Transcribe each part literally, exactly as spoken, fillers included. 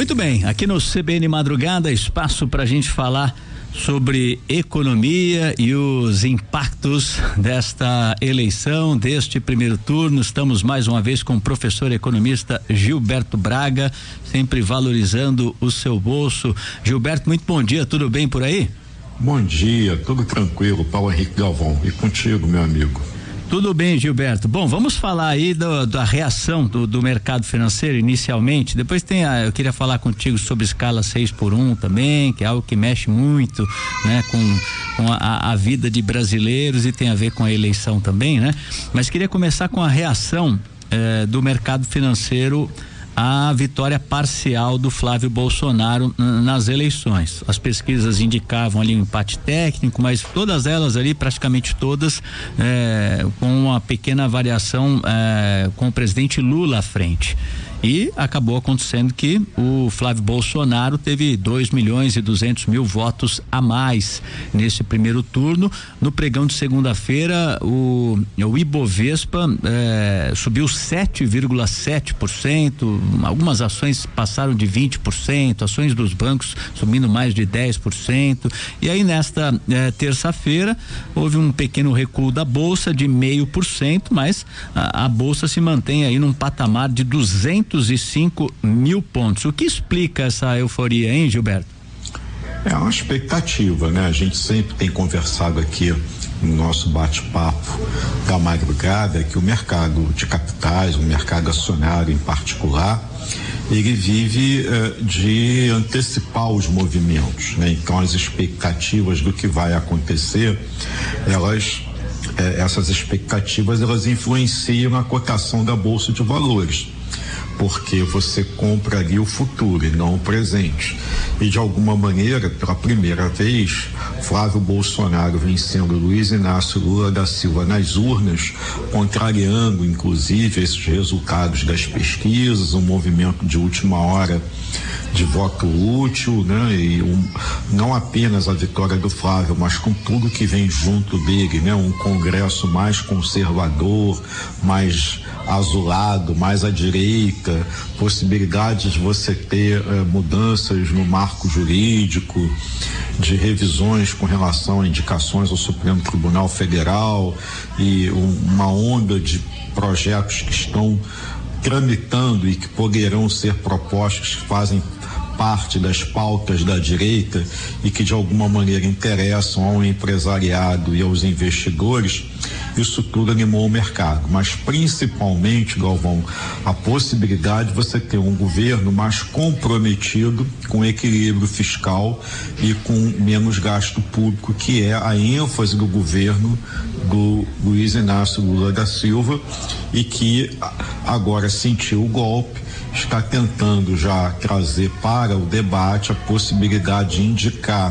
Muito bem, aqui no C B N Madrugada, espaço para a gente falar sobre economia e os impactos desta eleição, deste primeiro turno. Estamos mais uma vez com o professor economista Gilberto Braga, sempre valorizando o seu bolso. Gilberto, muito bom dia, tudo bem por aí? Bom dia, tudo tranquilo, Paulo Henrique Galvão, e contigo, meu amigo? Tudo bem, Gilberto. Bom, vamos falar aí do, da reação do, do mercado financeiro inicialmente. Depois tem a, eu queria falar contigo sobre escala seis por um também, que é algo que mexe muito, né, com, com a, a vida de brasileiros e tem a ver com a eleição também, né? Mas queria começar com a reação eh, do mercado financeiro a vitória parcial do Flávio Bolsonaro nas eleições. As pesquisas indicavam ali um empate técnico, mas todas elas ali, praticamente todas, eh, com uma pequena variação eh, com o presidente Lula à frente. E acabou acontecendo que o Flávio Bolsonaro teve dois milhões e duzentos mil votos a mais nesse primeiro turno. No pregão de segunda-feira, o, o Ibovespa eh, subiu sete vírgula sete por cento, algumas ações passaram de vinte por cento, ações dos bancos subindo mais de dez por cento. E aí, nesta eh, terça-feira, houve um pequeno recuo da Bolsa de meio por cento, mas a, a Bolsa se mantém aí num patamar de duzentos e cinco mil pontos. O que explica essa euforia, hein, Gilberto? É uma expectativa, né? A gente sempre tem conversado aqui no nosso bate-papo da madrugada que o mercado de capitais, o mercado acionário em particular, ele vive eh, de antecipar os movimentos, né? Então as expectativas do que vai acontecer, elas eh, essas expectativas elas influenciam a cotação da Bolsa de Valores, porque você compra ali o futuro e não o presente. E de alguma maneira, pela primeira vez, Flávio Bolsonaro vencendo Luiz Inácio Lula da Silva nas urnas, contrariando inclusive esses resultados das pesquisas, um movimento de última hora de voto útil, né? E um, não apenas a vitória do Flávio, mas com tudo que vem junto dele, né? Um Congresso mais conservador, mais azulado, mais à direita, possibilidades de você ter eh, mudanças no marco jurídico, de revisões com relação a indicações ao Supremo Tribunal Federal e um, uma onda de projetos que estão tramitando e que poderão ser propostos, que fazem parte das pautas da direita e que de alguma maneira interessam ao empresariado e aos investidores. Isso tudo animou o mercado, mas principalmente, Galvão, a possibilidade de você ter um governo mais comprometido com equilíbrio fiscal e com menos gasto público, que é a ênfase do governo do Luiz Inácio Lula da Silva, e que agora sentiu o golpe, está tentando já trazer para o debate a possibilidade de indicar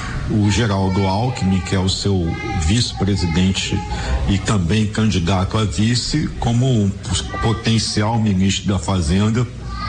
o Geraldo Alckmin, que é o seu vice-presidente e também candidato a vice, como um potencial ministro da Fazenda,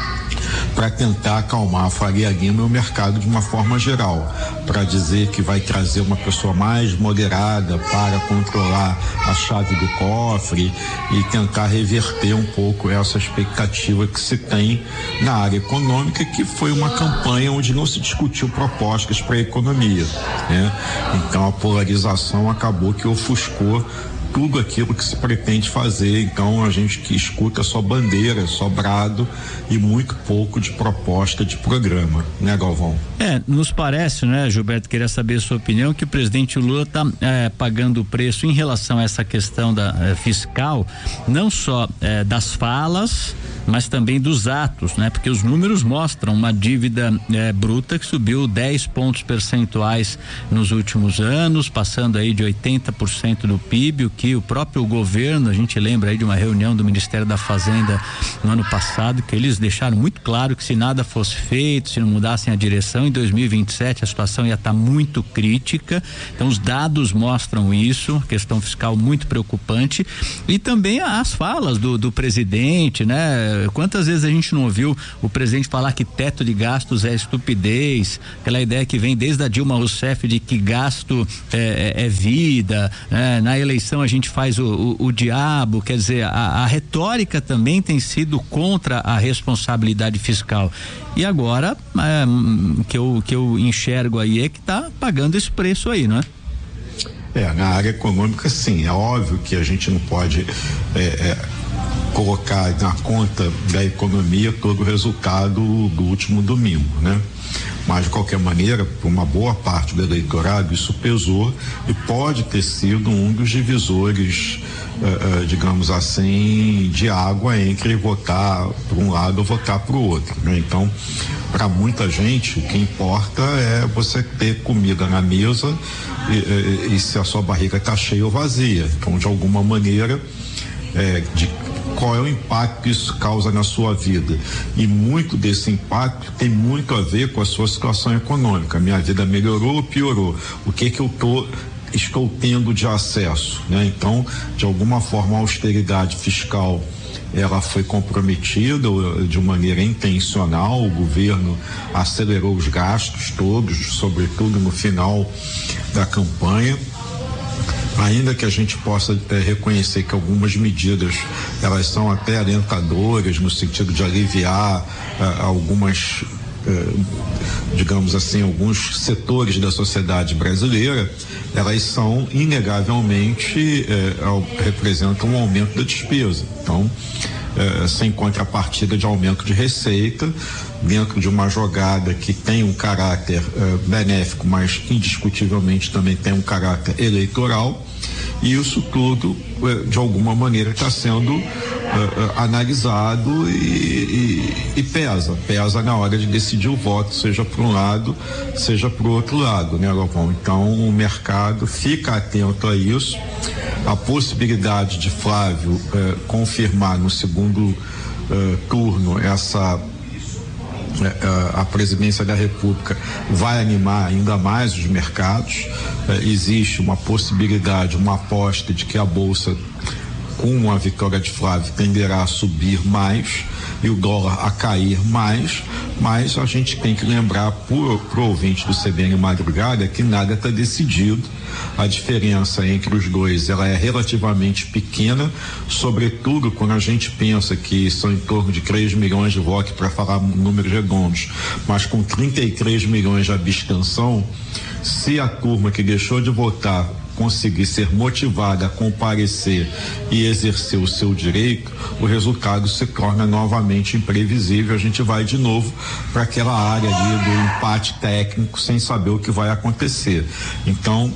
para tentar acalmar a Faria Lima e o mercado de uma forma geral, para dizer que vai trazer uma pessoa mais moderada para controlar a chave do cofre e tentar reverter um pouco essa expectativa que se tem na área econômica, que foi uma campanha onde não se discutiu propostas para a economia, né? Então a polarização acabou que ofuscou tudo aquilo que se pretende fazer. Então a gente que escuta só bandeira, só brado e muito pouco de proposta de programa, né, Galvão? É, nos parece, né, Gilberto, queria saber a sua opinião, que o presidente Lula está é, pagando o preço em relação a essa questão da é, fiscal, não só é, das falas, mas também dos atos, né? Porque os números mostram uma dívida é, bruta que subiu dez pontos percentuais nos últimos anos, passando aí de oitenta por cento do P I B, o que o próprio governo, a gente lembra aí de uma reunião do Ministério da Fazenda no ano passado, que eles deixaram muito claro que se nada fosse feito, se não mudassem a direção, em dois mil e vinte e sete a situação ia estar muito crítica. Então os dados mostram isso, questão fiscal muito preocupante, e também as falas do, do presidente, né? Quantas vezes a gente não ouviu o presidente falar que teto de gastos é estupidez, aquela ideia que vem desde a Dilma Rousseff de que gasto é, é, é vida, né? Na eleição a gente gente faz o, o, o diabo, quer dizer, a, a retórica também tem sido contra a responsabilidade fiscal. E agora, é, que eu, que eu enxergo aí é que está pagando esse preço aí, não é? É, na área econômica, sim, é óbvio que a gente não pode é, é, colocar na conta da economia todo o resultado do último domingo, né? Mas de qualquer maneira, por uma boa parte do eleitorado, isso pesou e pode ter sido um dos divisores, uh, uh, digamos assim, de água entre votar por um lado ou votar para o outro, né? Então, para muita gente, o que importa é você ter comida na mesa e, e, e se a sua barriga está cheia ou vazia. Então, de alguma maneira, é, de qual é o impacto que isso causa na sua vida, e muito desse impacto tem muito a ver com a sua situação econômica. Minha vida melhorou ou piorou? O que que eu tô estou tendo de acesso, né? Então, de alguma forma, a austeridade fiscal ela foi comprometida de maneira intencional. O governo acelerou os gastos todos, sobretudo no final da campanha. Ainda que a gente possa é, reconhecer que algumas medidas elas são até alentadoras no sentido de aliviar uh, algumas, uh, digamos assim, alguns setores da sociedade brasileira, elas são inegavelmente uh, representam um aumento da despesa. Então, uh, sem contrapartida de aumento de receita, dentro de uma jogada que tem um caráter uh, benéfico, mas indiscutivelmente também tem um caráter eleitoral, e isso tudo uh, de alguma maneira está sendo uh, uh, analisado e, e, e pesa, pesa na hora de decidir o voto, seja para um lado, seja para o outro lado, né, Galvão? Então o mercado fica atento a isso. A possibilidade de Flávio uh, confirmar no segundo uh, turno essa a presidência da República vai animar ainda mais os mercados. Existe uma possibilidade, uma aposta de que a Bolsa, com a vitória de Flávio, tenderá a subir mais e o dólar a cair mais, mas a gente tem que lembrar pro, pro ouvinte do C B N Madrugada que nada está decidido. A diferença entre os dois ela é relativamente pequena, sobretudo quando a gente pensa que são em torno de três milhões de votos, para falar números redondos, mas com trinta e três milhões de abstenção, se a turma que deixou de votar conseguir ser motivada a comparecer e exercer o seu direito, o resultado se torna novamente imprevisível. A gente vai de novo para aquela área ali do empate técnico sem saber o que vai acontecer. Então,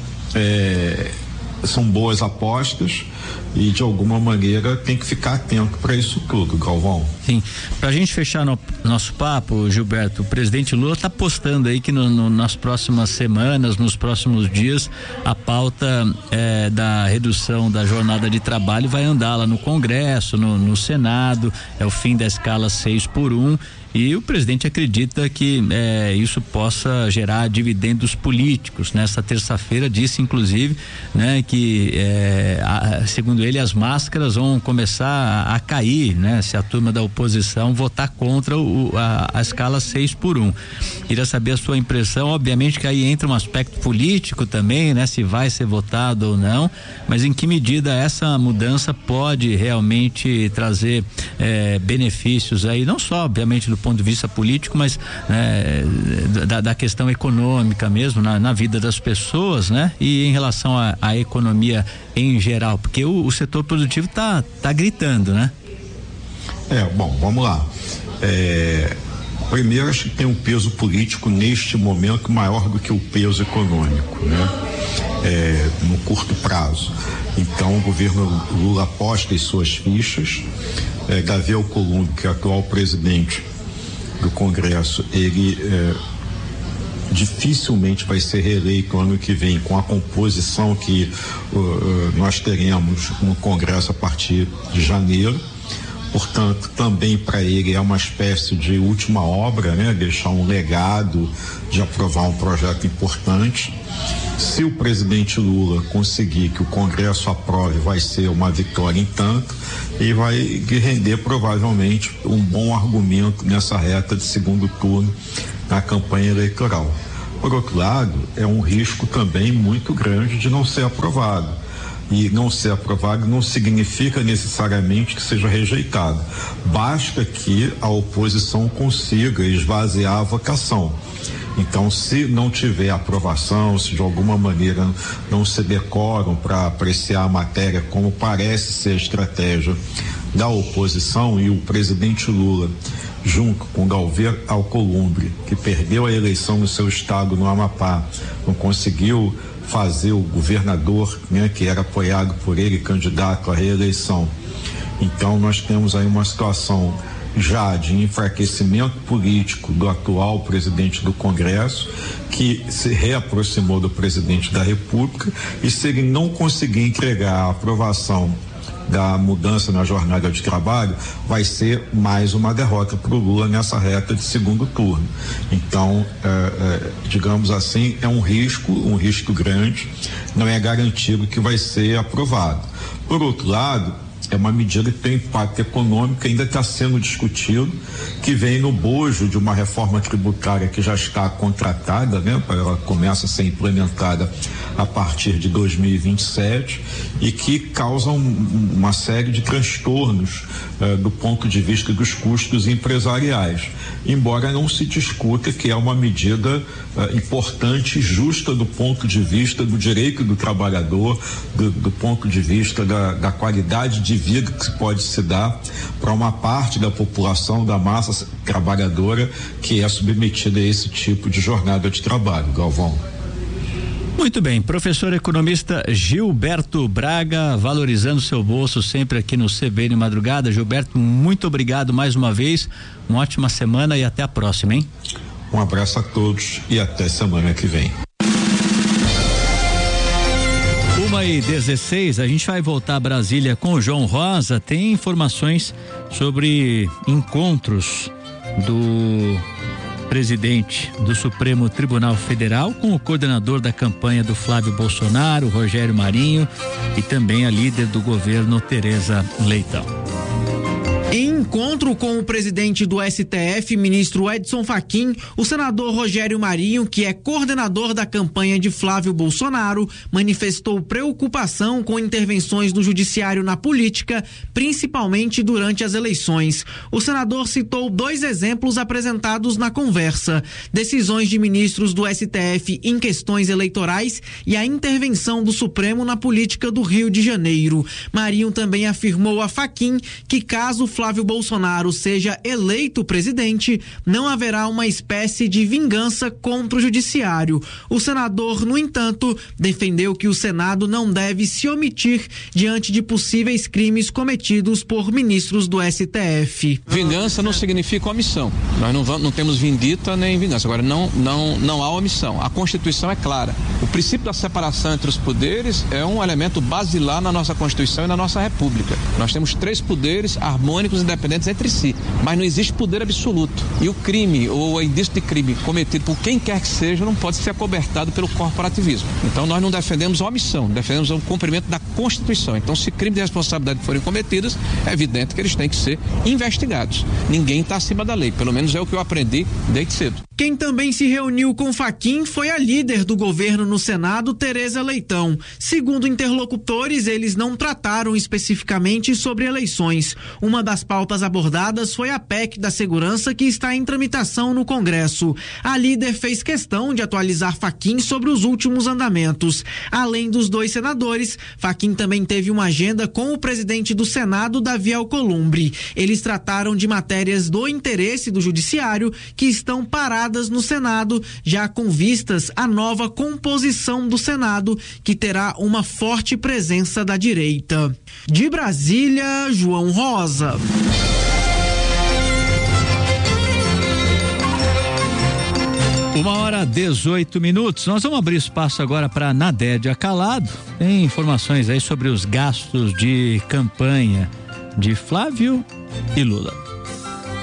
é, são boas apostas e de alguma maneira tem que ficar atento para isso tudo, Galvão. Sim, pra gente fechar no, nosso papo, Gilberto, o presidente Lula está postando aí que no, no, nas próximas semanas, nos próximos dias, a pauta é, da redução da jornada de trabalho vai andar lá no Congresso, no, no Senado, é o fim da escala seis por um. E o presidente acredita que eh, isso possa gerar dividendos políticos. Nessa terça-feira disse, inclusive, né, que eh, a, segundo ele as máscaras vão começar a, a cair, né, se a turma da oposição votar contra o, a, a escala seis por um. Queria saber a sua impressão. Obviamente que aí entra um aspecto político também, né, se vai ser votado ou não, mas em que medida essa mudança pode realmente trazer eh, benefícios aí, não só obviamente do ponto de vista político, mas né, da, da questão econômica mesmo, na, na vida das pessoas, né? E em relação à economia em geral, porque o, o setor produtivo tá, tá gritando, né? É, bom, vamos lá. É, primeiro, acho que tem um peso político neste momento maior do que o peso econômico, né? É, no curto prazo. Então, o governo Lula aposta em suas fichas. É, Davi Alcolumbre, que é o atual presidente do Congresso, ele é, dificilmente vai ser reeleito ano que vem com a composição que uh, uh, nós teremos no Congresso a partir de janeiro. Portanto, também para ele é uma espécie de última obra, né? Deixar um legado de aprovar um projeto importante. Se o presidente Lula conseguir que o Congresso aprove, vai ser uma vitória em tanto e vai render provavelmente um bom argumento nessa reta de segundo turno na campanha eleitoral. Por outro lado, é um risco também muito grande de não ser aprovado. e não ser aprovado não significa necessariamente que seja rejeitado. Basta que a oposição consiga esvaziar a votação. Então, se não tiver aprovação, se de alguma maneira não se decoram para apreciar a matéria, como parece ser a estratégia da oposição, e o presidente Lula, junto com Galver Alcolumbre, que perdeu a eleição no seu estado, no Amapá, não conseguiu fazer o governador, né, que era apoiado por ele, candidato à reeleição. Então, nós temos aí uma situação já de enfraquecimento político do atual presidente do Congresso, que se reaproximou do presidente da República, e se ele não conseguir entregar a aprovação da mudança na jornada de trabalho, vai ser mais uma derrota para o Lula nessa reta de segundo turno. Então, é, é, digamos assim, é um risco, um risco grande, não é garantido que vai ser aprovado. Por outro lado, é uma medida que tem impacto econômico, ainda está sendo discutido, que vem no bojo de uma reforma tributária que já está contratada, né? Ela começa a ser implementada a partir de dois mil e vinte e sete e que causa um, uma série de transtornos eh, do ponto de vista dos custos empresariais, embora não se discuta que é uma medida eh, importante e justa do ponto de vista do direito do trabalhador, do, do ponto de vista da, da qualidade de vida que pode se dar para uma parte da população, da massa trabalhadora que é submetida a esse tipo de jornada de trabalho. Galvão. Muito bem, professor economista Gilberto Braga, valorizando seu bolso sempre aqui no C B N Madrugada. Gilberto, muito obrigado mais uma vez, uma ótima semana e até a próxima, hein? Um abraço a todos e até semana que vem. uma e dezesseis, a gente vai voltar a Brasília com o João Rosa. Tem informações sobre encontros do presidente do Supremo Tribunal Federal com o coordenador da campanha do Flávio Bolsonaro, Rogério Marinho, e também a líder do governo, Tereza Leitão. Em encontro com o presidente do S T F, ministro Edson Fachin, o senador Rogério Marinho, que é coordenador da campanha de Flávio Bolsonaro, manifestou preocupação com intervenções do judiciário na política, principalmente durante as eleições. O senador citou dois exemplos apresentados na conversa: decisões de ministros do S T F em questões eleitorais e a intervenção do Supremo na política do Rio de Janeiro. Marinho também afirmou a Fachin que, caso Flávio Bolsonaro seja eleito presidente, não haverá uma espécie de vingança contra o judiciário. O senador, no entanto, defendeu que o Senado não deve se omitir diante de possíveis crimes cometidos por ministros do S T F. Vingança não significa omissão. Nós não, vamos, não temos vindita nem vingança. Agora, não, não, não há omissão. A Constituição é clara. O princípio da separação entre os poderes é um elemento basilar na nossa Constituição e na nossa República. Nós temos três poderes harmônicos, independentes entre si, mas não existe poder absoluto. E o crime ou o indício de crime cometido por quem quer que seja não pode ser acobertado pelo corporativismo. Então nós não defendemos a omissão, defendemos o cumprimento da Constituição. Então, se crimes de responsabilidade forem cometidos, é evidente que eles têm que ser investigados. Ninguém está acima da lei, pelo menos é o que eu aprendi desde cedo. Quem também se reuniu com Fachin foi a líder do governo no Senado, Tereza Leitão. Segundo interlocutores, eles não trataram especificamente sobre eleições. Uma das pautas abordadas foi a P E C da segurança, que está em tramitação no Congresso. A líder fez questão de atualizar Fachin sobre os últimos andamentos. Além dos dois senadores, Fachin também teve uma agenda com o presidente do Senado, Davi Alcolumbre. Eles trataram de matérias do interesse do judiciário que estão paradas no Senado, já com vistas à nova composição do Senado, que terá uma forte presença da direita. De Brasília, João Rosa. Uma hora dezoito minutos. Nós vamos abrir espaço agora para Nadédia Calado. Tem informações aí sobre os gastos de campanha de Flávio e Lula.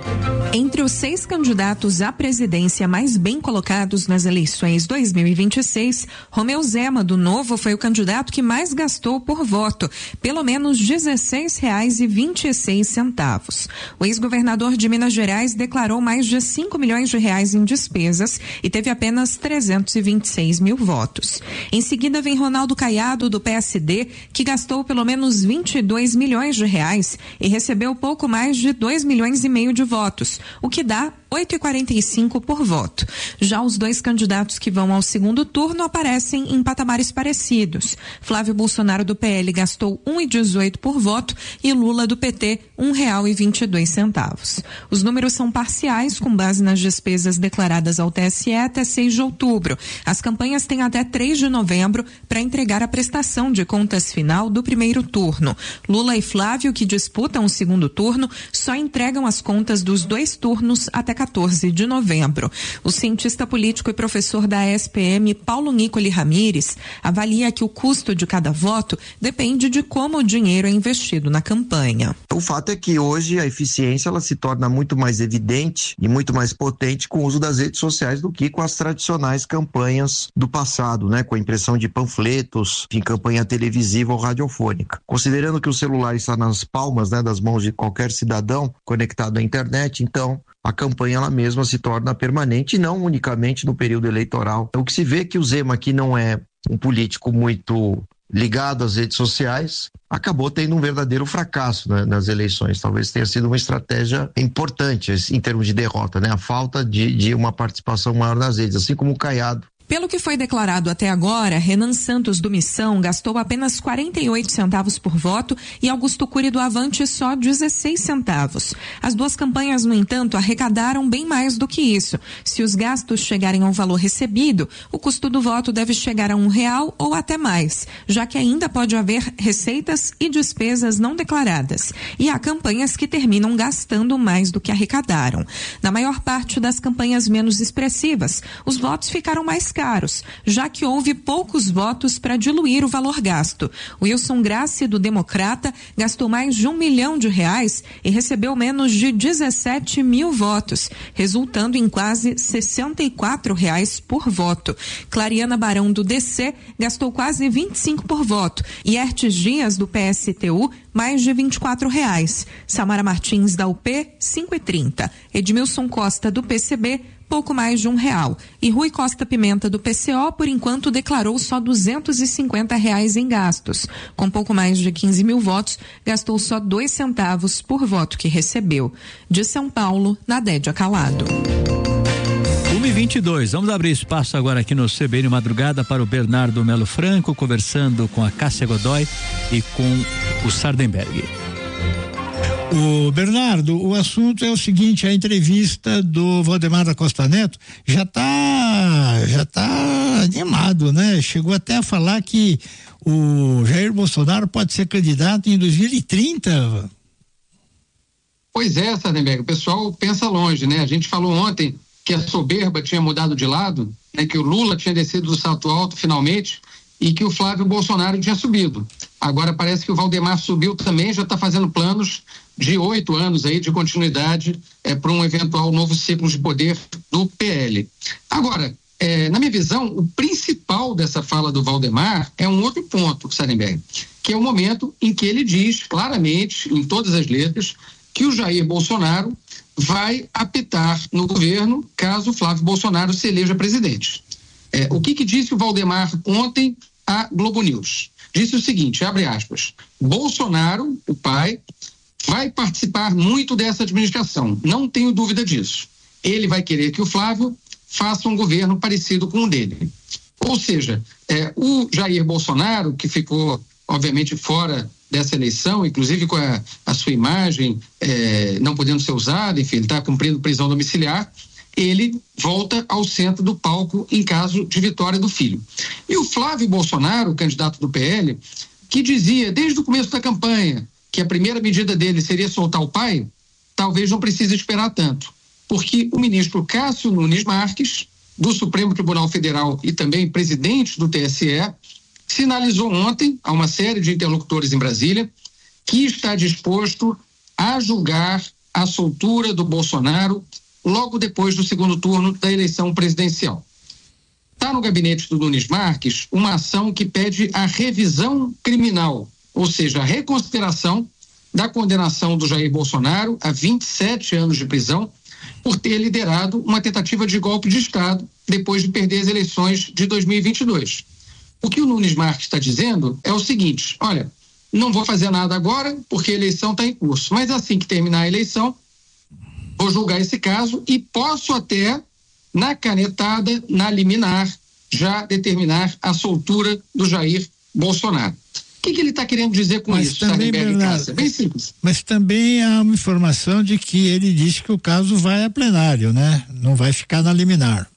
Entre os seis candidatos à presidência mais bem colocados nas eleições dois mil e vinte e seis, Romeu Zema, do Novo, foi o candidato que mais gastou por voto, pelo menos dezesseis reais e vinte e seis centavos. O ex-governador de Minas Gerais declarou mais de cinco milhões de reais em despesas e teve apenas trezentos e vinte e seis mil votos. Em seguida vem Ronaldo Caiado, do P S D, que gastou pelo menos vinte e dois milhões de reais e recebeu pouco mais de dois milhões e meio de votos, o que dá oito reais e quarenta e cinco por voto. Já os dois candidatos que vão ao segundo turno aparecem em patamares parecidos. Flávio Bolsonaro, do P L, gastou um real e dezoito por voto e Lula, do P T, um real e vinte e dois centavos. Os números são parciais, com base nas despesas declaradas ao T S E até seis de outubro. As campanhas têm até três de novembro para entregar a prestação de contas final do primeiro turno. Lula e Flávio, que disputam o segundo turno, só entregam as contas dos dois turnos até quatorze de novembro. O cientista político e professor da E S P M, Paulo Nicoli Ramires, avalia que o custo de cada voto depende de como o dinheiro é investido na campanha. O fato é que hoje a eficiência ela se torna muito mais evidente e muito mais potente com o uso das redes sociais do que com as tradicionais campanhas do passado, né? Com a impressão de panfletos em campanha televisiva ou radiofônica. Considerando que o celular está nas palmas, né, das mãos de qualquer cidadão conectado à internet, então a campanha ela mesma se torna permanente e não unicamente no período eleitoral. O que se vê é que o Zema, que não é um político muito ligado às redes sociais, acabou tendo um verdadeiro fracasso, né, nas eleições. Talvez tenha sido uma estratégia importante em termos de derrota, né? A falta de, de uma participação maior nas redes, assim como o Caiado. Pelo que foi declarado até agora, Renan Santos, do Missão, gastou apenas quarenta e oito centavos por voto e Augusto Cury, do Avante, só dezesseis centavos. As duas campanhas, no entanto, arrecadaram bem mais do que isso. Se os gastos chegarem ao valor recebido, o custo do voto deve chegar a um real ou até mais, já que ainda pode haver receitas e despesas não declaradas. E há campanhas que terminam gastando mais do que arrecadaram. Na maior parte das campanhas menos expressivas, os votos ficaram mais caros, já que houve poucos votos para diluir o valor gasto. Wilson Grassi, do Democrata, gastou mais de um milhão de reais e recebeu menos de dezessete mil votos, resultando em quase sessenta e quatro reais por voto. Clariana Barão, do D C, gastou quase vinte e cinco por voto e Ertes Dias, do P S T U, mais de vinte e quatro reais. Samara Martins, da U P, cinco e trinta. Edmilson Costa, do P C B, pouco mais de um real. E Rui Costa Pimenta, do P C O, por enquanto declarou só duzentos e cinquenta reais em gastos. Com pouco mais de quinze mil votos, gastou só dois centavos por voto que recebeu. De São Paulo, Nadédia Calado. uma e vinte e dois, vamos abrir espaço agora aqui no C B N Madrugada para o Bernardo Melo Franco, conversando com a Cássia Godoy e com o Sardenberg. O Bernardo, o assunto é o seguinte: a entrevista do Valdemar da Costa Neto já tá, já tá animado, né? Chegou até a falar que o Jair Bolsonaro pode ser candidato em dois mil e trinta. Pois é, Sardenberg, o pessoal pensa longe, né? A gente falou ontem que a soberba tinha mudado de lado, né? Que o Lula tinha descido do salto alto finalmente e que o Flávio Bolsonaro tinha subido. Agora parece que o Valdemar subiu também, já está fazendo planos de oito anos aí de continuidade é, para um eventual novo ciclo de poder do P L. Agora, é, na minha visão, o principal dessa fala do Valdemar é um outro ponto, Sardenberg, que é o momento em que ele diz claramente, em todas as letras, que o Jair Bolsonaro vai apitar no governo caso Flávio Bolsonaro se eleja presidente. É, o que que disse o Valdemar ontem à Globo News? Disse o seguinte, abre aspas, Bolsonaro, o pai, vai participar muito dessa administração, não tenho dúvida disso. Ele vai querer que o Flávio faça um governo parecido com o dele. Ou seja, é, o Jair Bolsonaro, que ficou, obviamente, fora dessa eleição, inclusive com a, a sua imagem é, não podendo ser usada, enfim, ele está cumprindo prisão domiciliar, ele volta ao centro do palco em caso de vitória do filho. E o Flávio Bolsonaro, candidato do P L, que dizia desde o começo da campanha que a primeira medida dele seria soltar o pai, talvez não precise esperar tanto, porque o ministro Cássio Nunes Marques, do Supremo Tribunal Federal e também presidente do T S E, sinalizou ontem a uma série de interlocutores em Brasília que está disposto a julgar a soltura do Bolsonaro logo depois do segundo turno da eleição presidencial. Está no gabinete do Nunes Marques uma ação que pede a revisão criminal, ou seja, a reconsideração da condenação do Jair Bolsonaro a vinte e sete anos de prisão por ter liderado uma tentativa de golpe de Estado depois de perder as eleições de dois mil e vinte e dois. O que o Nunes Marques está dizendo é o seguinte: olha, não vou fazer nada agora porque a eleição está em curso, mas assim que terminar a eleição, vou julgar esse caso e posso até, na canetada, na liminar, já determinar a soltura do Jair Bolsonaro. O que, que ele está querendo dizer com mas isso, também, Bernardo, Bem simples. Mas também há uma informação de que ele disse que o caso vai a plenário, né? Não vai ficar na liminar.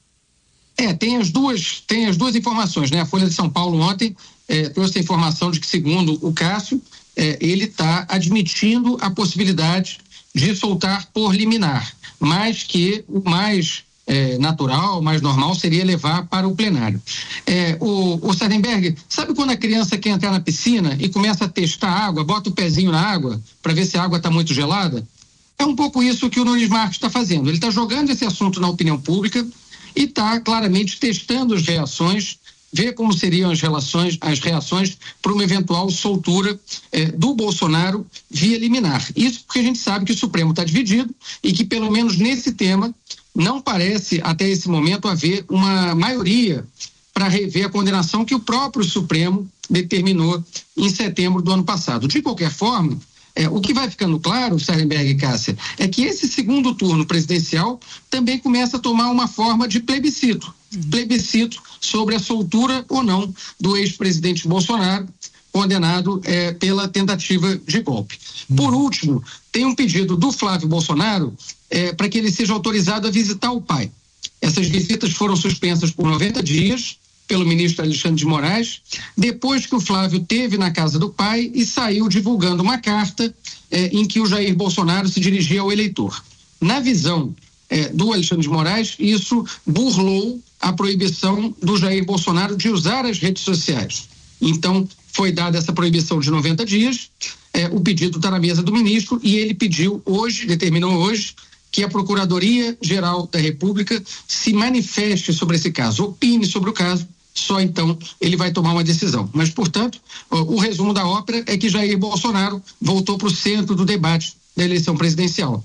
É, tem as duas, tem as duas informações, né? A Folha de São Paulo ontem é, trouxe a informação de que, segundo o Cássio, é, ele está admitindo a possibilidade de soltar por liminar, mas que o mais é, natural, o mais normal seria levar para o plenário. É, o, o Sardenberg, sabe quando a criança quer entrar na piscina e começa a testar a água, bota o pezinho na água para ver se a água está muito gelada? É um pouco isso que o Nunes Marques está fazendo. Ele está jogando esse assunto na opinião pública e está claramente testando as reações, ver como seriam as relações, as reações para uma eventual soltura eh, do Bolsonaro via liminar. Isso porque a gente sabe que o Supremo está dividido e que, pelo menos nesse tema, não parece até esse momento haver uma maioria para rever a condenação que o próprio Supremo determinou em setembro do ano passado. De qualquer forma, É, o que vai ficando claro, Sardenberg e Cássia, é que esse segundo turno presidencial também começa a tomar uma forma de plebiscito. Uhum. Plebiscito sobre a soltura ou não do ex-presidente Bolsonaro, condenado é, pela tentativa de golpe. Uhum. Por último, tem um pedido do Flávio Bolsonaro é, para que ele seja autorizado a visitar o pai. Essas visitas foram suspensas por noventa dias pelo ministro Alexandre de Moraes, depois que o Flávio teve na casa do pai e saiu divulgando uma carta eh, em que o Jair Bolsonaro se dirigia ao eleitor. Na visão eh, do Alexandre de Moraes, isso burlou a proibição do Jair Bolsonaro de usar as redes sociais. Então, foi dada essa proibição de noventa dias, eh, o pedido está na mesa do ministro e ele pediu hoje, determinou hoje, que a Procuradoria-Geral da República se manifeste sobre esse caso, opine sobre o caso, só então ele vai tomar uma decisão. Mas, portanto, o, o resumo da ópera é que Jair Bolsonaro voltou para o centro do debate da eleição presidencial.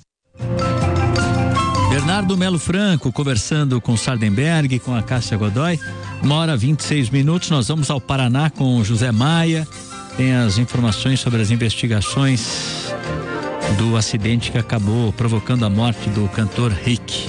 Bernardo Melo Franco conversando com Sardenberg, com a Cássia Godoy. Uma hora e vinte e seis minutos, nós vamos ao Paraná com o José Maia. Tem as informações sobre as investigações do acidente que acabou provocando a morte do cantor Rick.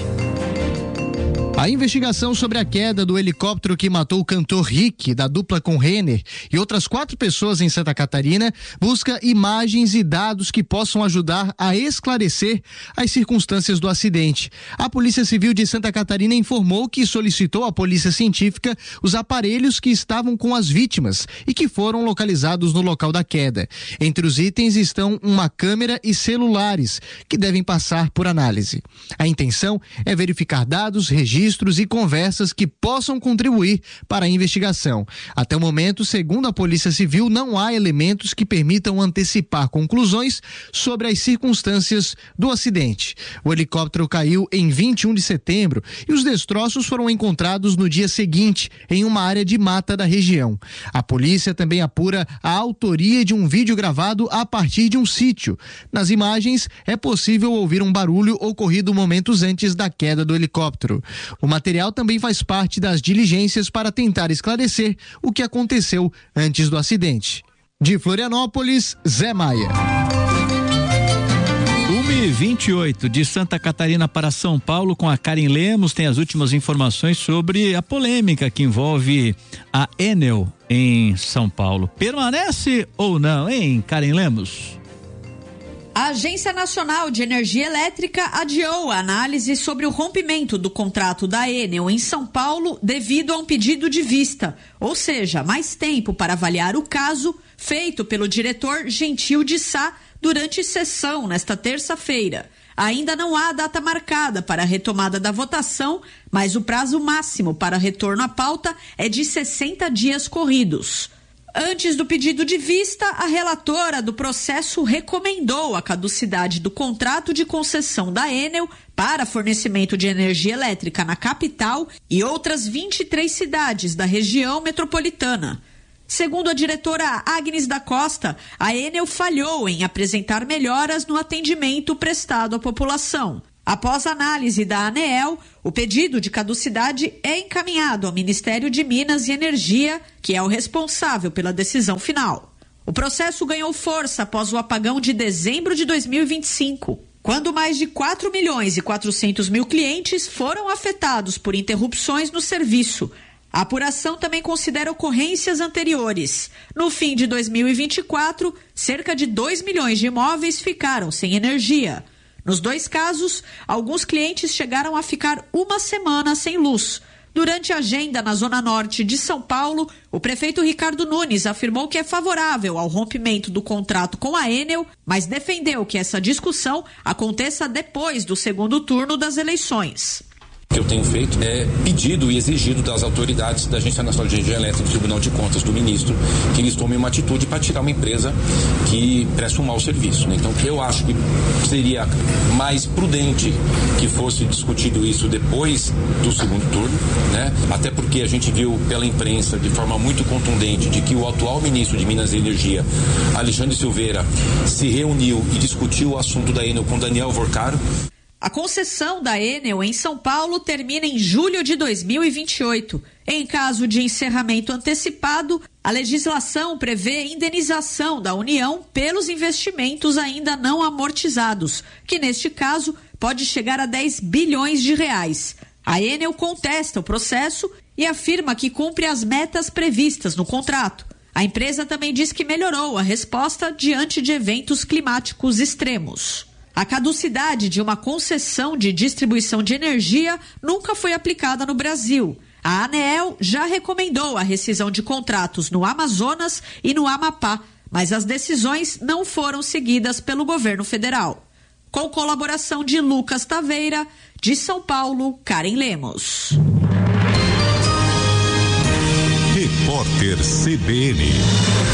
A investigação sobre a queda do helicóptero que matou o cantor Rick, da dupla com Renner, e outras quatro pessoas em Santa Catarina, busca imagens e dados que possam ajudar a esclarecer as circunstâncias do acidente. A Polícia Civil de Santa Catarina informou que solicitou à Polícia Científica os aparelhos que estavam com as vítimas e que foram localizados no local da queda. Entre os itens estão uma câmera e celulares, que devem passar por análise. A intenção é verificar dados, registros e conversas que possam contribuir para a investigação. Até o momento, segundo a Polícia Civil, não há elementos que permitam antecipar conclusões sobre as circunstâncias do acidente. O helicóptero caiu em vinte e um de setembro e os destroços foram encontrados no dia seguinte em uma área de mata da região. A polícia também apura a autoria de um vídeo gravado a partir de um sítio. Nas imagens, é possível ouvir um barulho ocorrido momentos antes da queda do helicóptero. O material também faz parte das diligências para tentar esclarecer o que aconteceu antes do acidente. De Florianópolis, Zé Maia. uma e vinte e oito, de Santa Catarina para São Paulo, com a Karen Lemos, tem as últimas informações sobre a polêmica que envolve a Enel em São Paulo. Permanece ou não, hein, Karen Lemos? A Agência Nacional de Energia Elétrica adiou a análise sobre o rompimento do contrato da Enel em São Paulo devido a um pedido de vista, ou seja, mais tempo para avaliar o caso feito pelo diretor Gentil de Sá durante sessão nesta terça-feira. Ainda não há data marcada para a retomada da votação, mas o prazo máximo para retorno à pauta é de sessenta dias corridos. Antes do pedido de vista, a relatora do processo recomendou a caducidade do contrato de concessão da Enel para fornecimento de energia elétrica na capital e outras vinte e três cidades da região metropolitana. Segundo a diretora Agnes da Costa, a Enel falhou em apresentar melhoras no atendimento prestado à população. Após análise da ANEEL, o pedido de caducidade é encaminhado ao Ministério de Minas e Energia, que é o responsável pela decisão final. O processo ganhou força após o apagão de dezembro de dois mil e vinte e cinco, quando mais de quatro milhões e quatrocentos mil clientes foram afetados por interrupções no serviço. A apuração também considera ocorrências anteriores. No fim de dois mil e vinte e quatro, cerca de dois milhões de imóveis ficaram sem energia. Nos dois casos, alguns clientes chegaram a ficar uma semana sem luz. Durante a agenda na Zona Norte de São Paulo, o prefeito Ricardo Nunes afirmou que é favorável ao rompimento do contrato com a Enel, mas defendeu que essa discussão aconteça depois do segundo turno das eleições. O que eu tenho feito é pedido e exigido das autoridades da Agência Nacional de Energia Elétrica e do Tribunal de Contas do ministro que eles tomem uma atitude para tirar uma empresa que presta um mau serviço, né? Então eu acho que seria mais prudente que fosse discutido isso depois do segundo turno, né? Até porque a gente viu pela imprensa de forma muito contundente de que o atual ministro de Minas e Energia, Alexandre Silveira, se reuniu e discutiu o assunto da Enel com Daniel Vorcaro. A concessão da Enel em São Paulo termina em julho de dois mil e vinte e oito. Em caso de encerramento antecipado, a legislação prevê indenização da União pelos investimentos ainda não amortizados, que neste caso pode chegar a dez bilhões de reais. A Enel contesta o processo e afirma que cumpre as metas previstas no contrato. A empresa também diz que melhorou a resposta diante de eventos climáticos extremos. A caducidade de uma concessão de distribuição de energia nunca foi aplicada no Brasil. A ANEEL já recomendou a rescisão de contratos no Amazonas e no Amapá, mas as decisões não foram seguidas pelo governo federal. Com colaboração de Lucas Taveira, de São Paulo, Karen Lemos. Repórter C B N.